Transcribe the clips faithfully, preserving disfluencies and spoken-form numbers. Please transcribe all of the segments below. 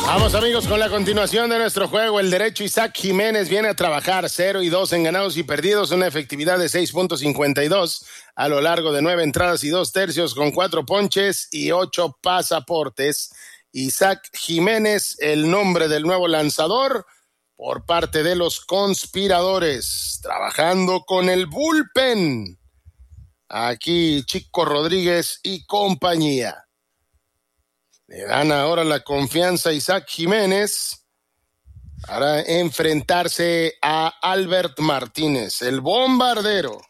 Vamos, amigos, con la continuación de nuestro juego. El derecho Isaac Jiménez viene a trabajar cero y dos en ganados y perdidos, una efectividad de seis punto cincuenta y dos a lo largo de nueve entradas y dos tercios, con cuatro ponches y ocho pasaportes. Isaac Jiménez, el nombre del nuevo lanzador por parte de los conspiradores, trabajando con el bullpen. Aquí Chico Rodríguez y compañía. Le dan ahora la confianza a Isaac Jiménez para enfrentarse a Albert Martínez, el bombardero.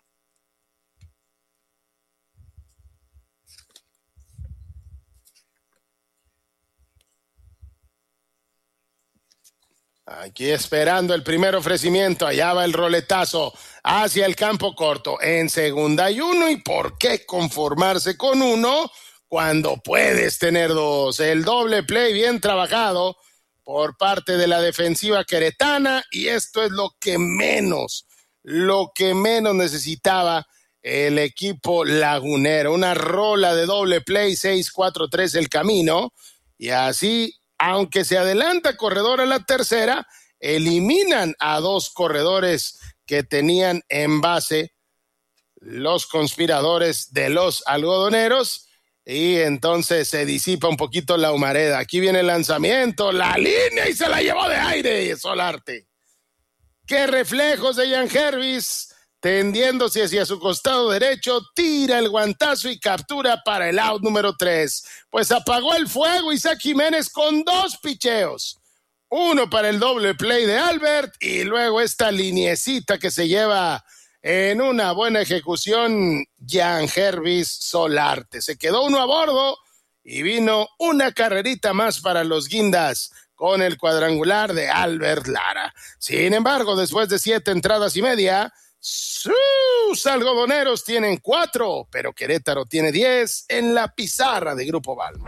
Aquí esperando el primer ofrecimiento, allá va el roletazo hacia el campo corto, en segunda y uno, y ¿por qué conformarse con uno cuando puedes tener dos? El doble play bien trabajado por parte de la defensiva queretana, y esto es lo que menos, lo que menos necesitaba el equipo lagunero. Una rola de doble play, seis cuatro tres el camino, y así, aunque se adelanta corredor a la tercera, eliminan a dos corredores que tenían en base los conspiradores de los algodoneros, y entonces se disipa un poquito la humareda. Aquí viene el lanzamiento, la línea, y se la llevó de aire Solarte. ¡Qué reflejos de Ian Hervis! Tendiéndose hacia su costado derecho, tira el guantazo y captura para el out número tres. Pues apagó el fuego Isaac Jiménez con dos picheos. Uno para el doble play de Albert, y luego esta liniecita que se lleva en una buena ejecución Ian Hervis Solarte. Se quedó uno a bordo y vino una carrerita más para los Guindas con el cuadrangular de Albert Lara. Sin embargo, después de siete entradas y media, sus algodoneros tienen cuatro, pero Querétaro tiene diez en la pizarra de Grupo Balma.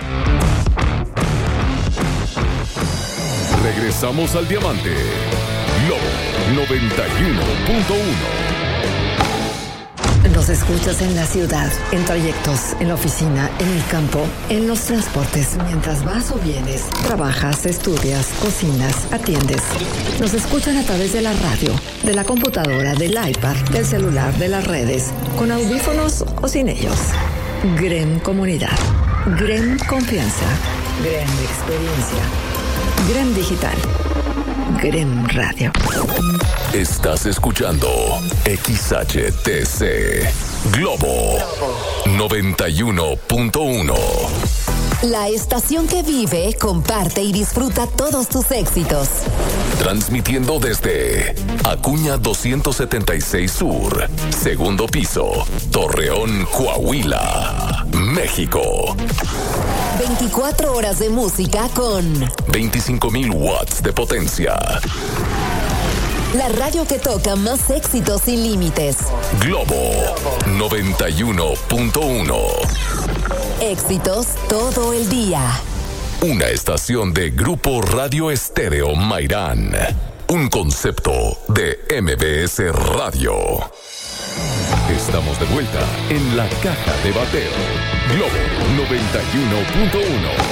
Regresamos al Diamante. Globo noventa y uno punto uno. Nos escuchas en la ciudad, en trayectos, en la oficina, en el campo, en los transportes, mientras vas o vienes, trabajas, estudias, cocinas, atiendes. Nos escuchan a través de la radio, de la computadora, del iPad, del celular, de las redes, con audífonos o sin ellos. Grem Comunidad, Grem Confianza, Grem Experiencia, Grem Digital, Grem Radio. Estás escuchando X H T C Globo noventa y uno punto uno. La estación que vive, comparte y disfruta todos tus éxitos. Transmitiendo desde Acuña doscientos setenta y seis Sur, segundo piso, Torreón, Coahuila, México. veinticuatro horas de música con veinticinco mil watts de potencia. La radio que toca más éxitos sin límites. Globo noventa y uno punto uno. Éxitos todo el día. Una estación de Grupo Radio Estéreo Mairán. Un concepto de M B S Radio. Estamos de vuelta en la caja de bateo. Globo noventa y uno punto uno.